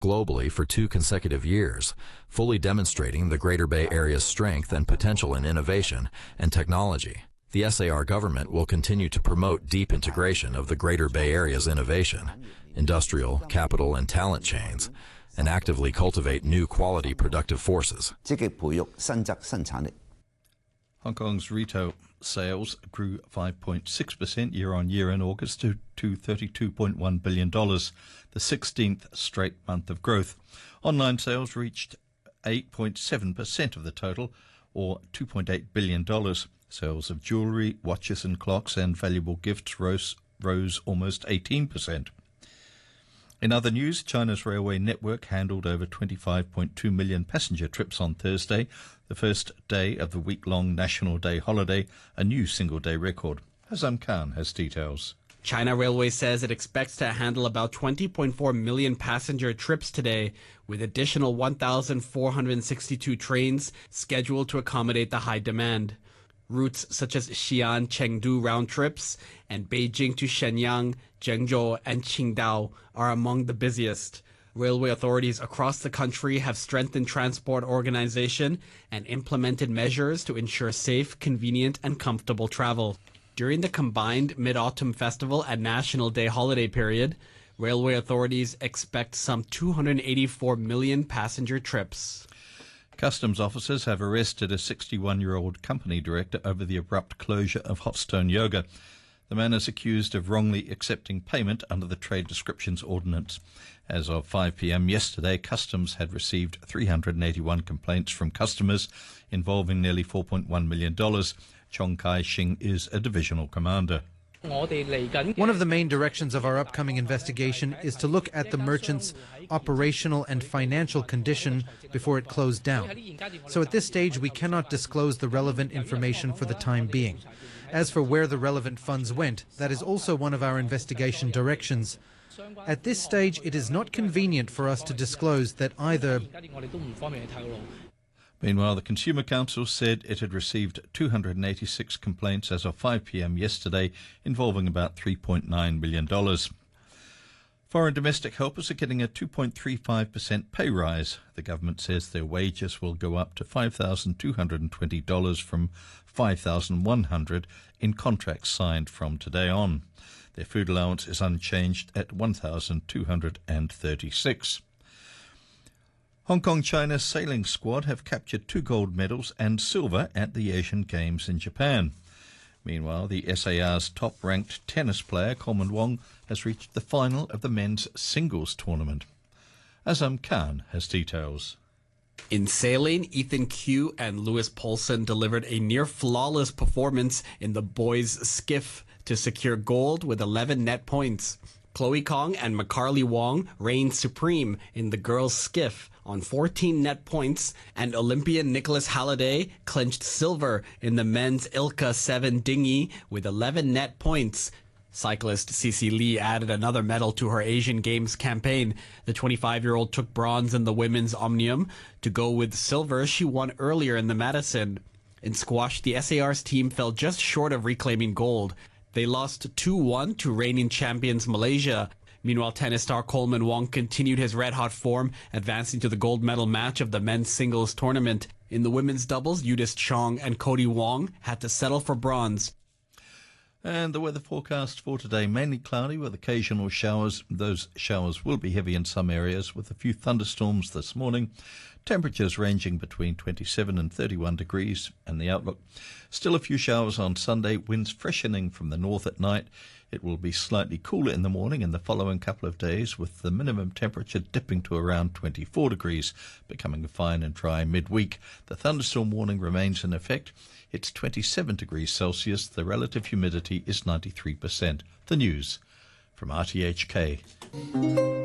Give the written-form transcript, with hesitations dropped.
globally for 2 consecutive years, fully demonstrating the Greater Bay Area's strength and potential in innovation and technology. The SAR government will continue to promote deep integration of the Greater Bay Area's innovation, industrial, capital, and talent chains, and actively cultivate new quality productive forces. Hong Kong's retail sales grew 5.6% year-on-year in August to $32.1 billion, the 16th straight month of growth. Online sales reached 8.7% of the total, or $2.8 billion. Sales of jewellery, watches and clocks and valuable gifts rose almost 18%. In other news, China's railway network handled over 25.2 million passenger trips on Thursday, the first day of the week-long National Day holiday, a new single-day record. Hazam Khan has details. China Railway says it expects to handle about 20.4 million passenger trips today, with additional 1,462 trains scheduled to accommodate the high demand. Routes such as Xi'an-Chengdu round trips and Beijing to Shenyang, Zhengzhou, and Qingdao are among the busiest. Railway authorities across the country have strengthened transport organization and implemented measures to ensure safe, convenient, and comfortable travel. During the combined Mid-Autumn Festival and National Day holiday period, railway authorities expect some 284 million passenger trips. Customs officers have arrested a 61-year-old company director over the abrupt closure of Hotstone Yoga. The man is accused of wrongly accepting payment under the Trade Descriptions Ordinance. As of 5 p.m. yesterday, Customs had received 381 complaints from customers involving nearly $4.1 million. Chong Kai-shing is a divisional commander. One of the main directions of our upcoming investigation is to look at the merchant's operational and financial condition before it closed down. So at this stage, we cannot disclose the relevant information for the time being. As for where the relevant funds went, that is also one of our investigation directions. At this stage, it is not convenient for us to disclose that either. Meanwhile, the Consumer Council said it had received 286 complaints as of 5 p.m. yesterday, involving about $3.9 million. Foreign domestic helpers are getting a 2.35% pay rise. The government says their wages will go up to $5,220 from $5,100 in contracts signed from today on. Their food allowance is unchanged at $1,236. Hong Kong-China sailing squad have captured 2 gold medals and silver at the Asian Games in Japan. Meanwhile, the SAR's top-ranked tennis player, Coleman Wong, has reached the final of the men's singles tournament. Azam Khan has details. In sailing, Ethan Q and Lewis Poulsen delivered a near-flawless performance in the boys' skiff to secure gold with 11 net points. Chloe Kong and Macarly Wong reigned supreme in the girls' skiff on 14 net points, and Olympian Nicholas Halliday clinched silver in the men's Ilka 7 dinghy with 11 net points. Cyclist Cece Lee added another medal to her Asian Games campaign. The 25-year-old took bronze in the women's Omnium. To go with silver, she won earlier in the Madison. In squash, the SAR's team fell just short of reclaiming gold. They lost 2-1 to reigning champions Malaysia. Meanwhile, tennis star Coleman Wong continued his red-hot form, advancing to the gold medal match of the men's singles tournament. In the women's doubles, Yudis Chong and Cody Wong had to settle for bronze. And the weather forecast for today, mainly cloudy with occasional showers. Those showers will be heavy in some areas with a few thunderstorms this morning. Temperatures ranging between 27 and 31 degrees, and the outlook. Still a few showers on Sunday, winds freshening from the north at night. It will be slightly cooler in the morning in the following couple of days, with the minimum temperature dipping to around 24 degrees, becoming fine and dry midweek. The thunderstorm warning remains in effect. It's 27 degrees Celsius. The relative humidity is 93%. The news from RTHK.